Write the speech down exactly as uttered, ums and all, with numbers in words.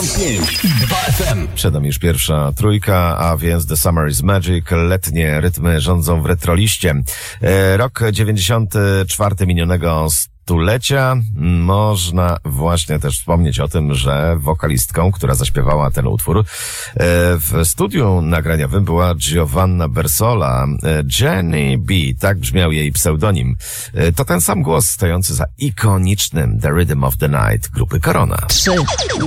pięć i dwa F M. Przed nami już pierwsza trójka, a więc The Summer is Magic. Letnie rytmy rządzą w retroliście. E, rok dziewięćdziesiąty czwarty minionego stulecia. Można właśnie też wspomnieć o tym, że wokalistką, która zaśpiewała ten utwór, e, w studiu nagraniowym była Giovanna Bersola. E, Jenny B, tak brzmiał jej pseudonim. E, to ten sam głos stojący za ikonicznym The Rhythm of the Night grupy Korona. trzy